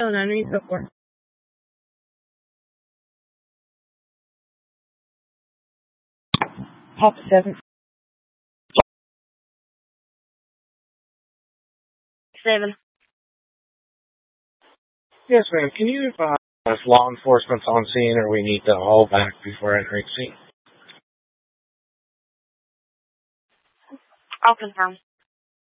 underneath the floor. Pop 7. 7. Yes, ma'am. Can you advise if law enforcement's on scene or we need to haul back before entering scene? I'll confirm.